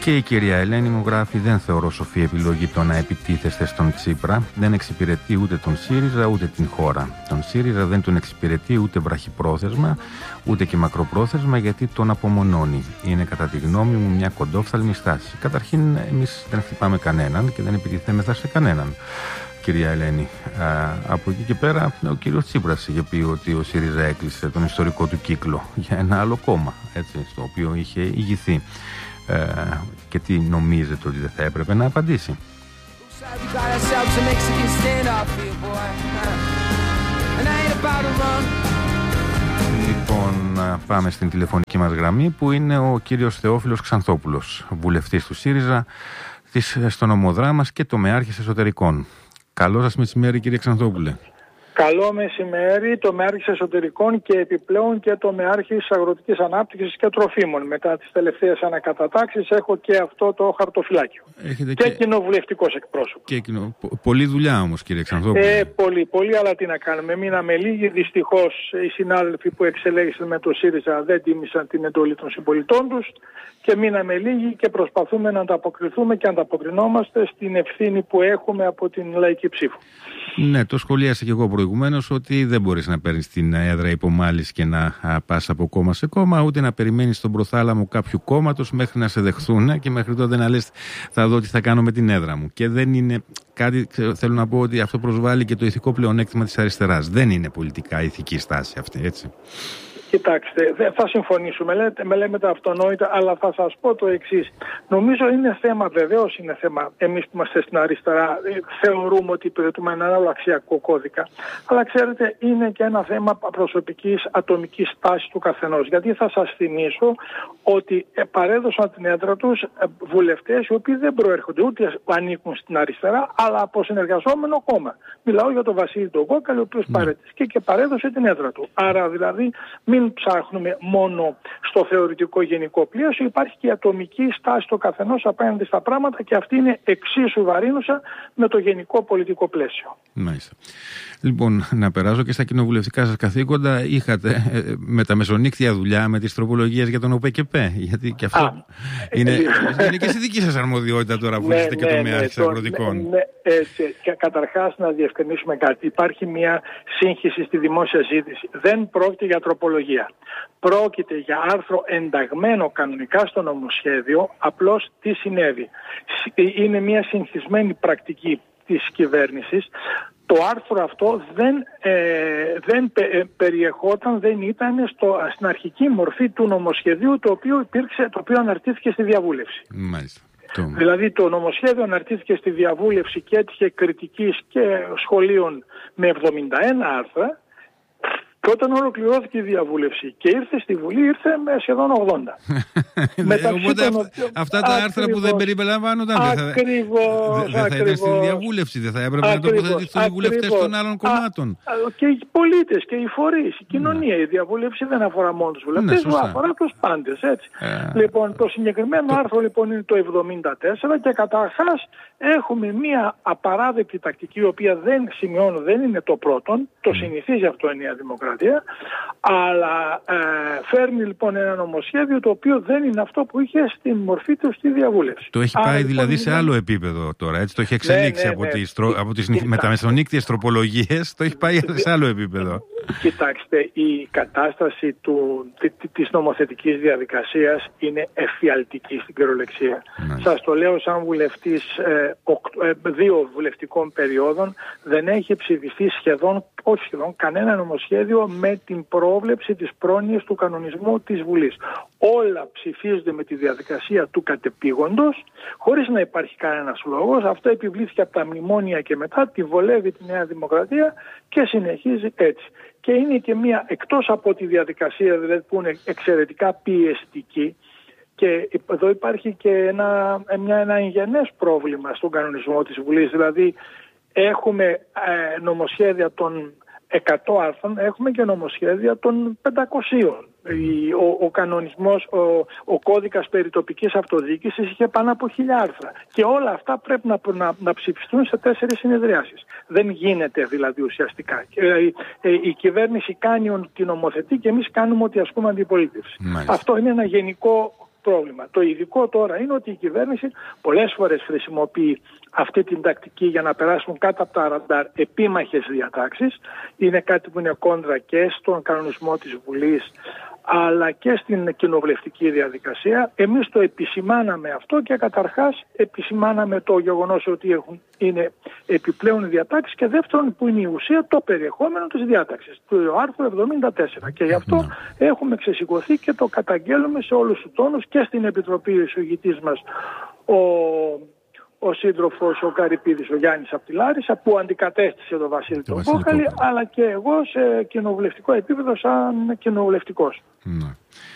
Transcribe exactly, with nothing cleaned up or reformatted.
Και η κυρία Ελένη μου γράφει: δεν θεωρώ σοφή επιλογή το να επιτίθεστε στον Τσίπρα. Δεν εξυπηρετεί ούτε τον ΣΥΡΙΖΑ ούτε την χώρα. Τον ΣΥΡΙΖΑ δεν τον εξυπηρετεί ούτε βραχυπρόθεσμα ούτε και μακροπρόθεσμα, γιατί τον απομονώνει. Είναι κατά τη γνώμη μου μια κοντόφθαλμη στάση. Καταρχήν, εμείς δεν χτυπάμε κανέναν και δεν επιτιθέμεθα σε κανέναν, κυρία Ελένη. Α, από εκεί και πέρα, ο κύριος Τσίπρας είχε πει ότι ο ΣΥΡΙΖΑ έκλεισε τον ιστορικό του κύκλο για ένα άλλο κόμμα, έτσι, στο οποίο είχε ηγηθεί. Ε, και τι νομίζετε ότι δεν θα έπρεπε να απαντήσει? Λοιπόν, πάμε στην τηλεφωνική μας γραμμή, που είναι ο κύριος Θεόφιλος Ξανθόπουλος, βουλευτής του ΣΥΡΙΖΑ, της, στον Ομοδράμας και τομεάρχης εσωτερικών. Καλό σας μεσημέρι, κύριε Ξανθόπουλε. Καλό μεσημέρι, τομεάρχης εσωτερικών και επιπλέον και τομεάρχης αγροτικής ανάπτυξης και τροφίμων. Μετά τις τελευταίες ανακατατάξεις έχω και αυτό το χαρτοφυλάκιο. Έχετε και, και κοινοβουλευτικός εκπρόσωπος. Και κοινο... Πολλή δουλειά όμως, κύριε Ξανθόπουλε. Ε, πολύ, πολύ, αλλά τι να κάνουμε. Μείναμε λίγοι. Δυστυχώς οι συνάδελφοι που εξελέγησαν με το ΣΥΡΙΖΑ δεν τίμησαν την εντολή των συμπολιτών τους και μείναμε λίγοι και προσπαθούμε να ανταποκριθούμε και ανταποκρινόμαστε στην ευθύνη που έχουμε από την λαϊκή ψήφο. Ναι, το σχολίασα και εγώ προηγουμένως ότι δεν μπορείς να παίρνεις την έδρα υπομάλης και να πας από κόμμα σε κόμμα, ούτε να περιμένεις τον προθάλαμο κάποιου κόμματος μέχρι να σε δεχθούν και μέχρι τότε να λες θα δω τι θα κάνω με την έδρα μου. Και δεν είναι κάτι, θέλω να πω ότι αυτό προσβάλλει και το ηθικό πλεονέκτημα της αριστεράς. Δεν είναι πολιτικά ηθική στάση αυτή, έτσι. Κοιτάξτε, δεν θα συμφωνήσουμε, λέτε, με λέμε τα αυτονόητα, αλλά θα σας πω το εξής. Νομίζω είναι θέμα, βεβαίως είναι θέμα, εμείς που είμαστε στην αριστερά θεωρούμε ότι υπηρετούμε έναν άλλο αξιακό κώδικα, αλλά ξέρετε είναι και ένα θέμα προσωπικής ατομικής στάσης του καθενός. Γιατί θα σας θυμίσω ότι παρέδωσαν την έδρα τους βουλευτές οι οποίοι δεν προέρχονται ούτε ανήκουν στην αριστερά, αλλά από συνεργαζόμενο κόμμα. Μιλάω για τον Βασίλη τον Κόκαλη, ο οποίος παρέτησε και παρέδωσε την έδρα του. Άρα δηλαδή μην ψάχνουμε μόνο στο θεωρητικό γενικό πλαίσιο, υπάρχει και η ατομική στάση του καθενός απέναντι στα πράγματα και αυτή είναι εξίσου βαρύνουσα με το γενικό πολιτικό πλαίσιο. Μάλιστα. Λοιπόν, να περάσω και στα κοινοβουλευτικά σας καθήκοντα. Είχατε ε, με τα μεσονύκτια δουλειά με τις τροπολογίες για τον ΟΠΕΚΕΠΕ. Γιατί και αυτό Α, είναι, ε, είναι και στη δική σας αρμοδιότητα τώρα που είστε ναι, και τομεάρχης ναι, αγροτικών. Ναι, ναι, έτσι. Και καταρχάς να διευκρινίσουμε κάτι. Υπάρχει μια σύγχυση στη δημόσια ζήτηση. Δεν πρόκειται για τροπολογία. Πρόκειται για άρθρο ενταγμένο κανονικά στο νομοσχέδιο. Απλώς τι συνέβη? Είναι μια συγχυσμένη πρακτική της κυβέρνησης. Το άρθρο αυτό δεν, ε, δεν πε, περιεχόταν, δεν ήταν στο, στην αρχική μορφή του νομοσχεδίου το οποίο, υπήρξε, το οποίο αναρτήθηκε στη διαβούλευση. Μάλιστα. Δηλαδή το νομοσχέδιο αναρτήθηκε στη διαβούλευση και έτυχε κριτικής και σχολείων με εβδομήντα ένα άρθρα. Και όταν ολοκληρώθηκε η διαβούλευση και ήρθε στη Βουλή, ήρθε με σχεδόν ογδόντα. Οπότε των... αυτά τα άρθρα ακριβώς, που δεν περιλαμβάνονταν ακριβώς, δεν θα ήταν στη διαβούλευση, δεν θα έπρεπε ακριβώς, να τοποθετηθούν οι βουλευτές των άλλων κομμάτων. Α, και οι πολίτες και οι φορείς, η κοινωνία. Ναι. Η διαβούλευση δεν αφορά μόνο τους βουλευτές, ναι, αφορά τους πάντες. Έτσι. Ε, λοιπόν, το συγκεκριμένο το... άρθρο λοιπόν είναι το εβδομήντα τέσσερα και καταρχάς έχουμε μια απαράδεκτη τακτική, η οποία δεν σημειώνω, δεν είναι το πρώτον, το συνηθίζει αυτό η Νέα Δημοκρατία. Αλλά ε, φέρνει λοιπόν ένα νομοσχέδιο το οποίο δεν είναι αυτό που είχε στην μορφή του στη διαβούλευση. Το έχει πάει Άρα, δηλαδή λοιπόν, σε άλλο επίπεδο τώρα, έτσι, το έχει εξελίξει ναι, ναι, ναι. από τις, τρο, από τις μεταμεσονύκτιες τροπολογίες, το έχει πάει σε άλλο επίπεδο. Κοιτάξτε, η κατάσταση του, της νομοθετικής διαδικασίας είναι εφιαλτική στην κυριολεξία. Ναι. Σας το λέω σαν βουλευτής ε, οκτώ, ε, δύο βουλευτικών περιόδων, δεν έχει ψηφιστεί σχεδόν, όχι σχεδόν, κανένα νομοσχέδιο με την πρόβλεψη της πρόνοιας του κανονισμού της Βουλής. Όλα ψηφίζονται με τη διαδικασία του κατεπήγοντος, χωρίς να υπάρχει κανένας λόγος. Αυτό επιβλήθηκε από τα μνημόνια και μετά, τη βολεύει τη Νέα Δημοκρατία και συνεχίζει έτσι. Και είναι και μια, εκτός από τη διαδικασία δηλαδή που είναι εξαιρετικά πιεστική, και εδώ υπάρχει και ένα, μια, ένα εγγενές πρόβλημα στον κανονισμό της Βουλής. Δηλαδή έχουμε ε, νομοσχέδια των εκατό άρθρων, έχουμε και νομοσχέδια των πεντακοσίων. Ο, ο κανονισμός, ο, ο κώδικας περιτοπικής αυτοδιοίκησης είχε πάνω από χίλια άρθρα. Και όλα αυτά πρέπει να, να, να ψηφιστούν σε τέσσερις συνεδριάσεις. Δεν γίνεται δηλαδή ουσιαστικά. Η, η κυβέρνηση κάνει την νομοθετή και εμείς κάνουμε ότι ασκούμε αντιπολίτευση. Μάλιστα. Αυτό είναι ένα γενικό πρόβλημα. Το ειδικό τώρα είναι ότι η κυβέρνηση πολλές φορές χρησιμοποιεί αυτή την τακτική για να περάσουν κάτω από τα ραντάρ επίμαχες διατάξεις. Είναι κάτι που είναι κόντρα και στον κανονισμό της Βουλής αλλά και στην κοινοβουλευτική διαδικασία. Εμείς το επισημάναμε αυτό και καταρχάς επισημάναμε το γεγονός ότι έχουν, είναι επιπλέον διατάξεις και δεύτερον που είναι η ουσία το περιεχόμενο της διάταξης του άρθρου εβδομήντα τέσσερα και γι' αυτό έχουμε ξεσηκωθεί και το καταγγέλουμε σε όλους τους τόνους και στην Επιτροπή εισηγητής μας ο, ο σύντροφος ο Καρυπίδης, ο Γιάννης από τη Λάρισα που αντικατέστησε τον Βασίλη τον Κόκαλη, αλλά και εγώ σε κοινοβουλευτικό επίπεδο σαν κοινοβουλευτικός. Ναι.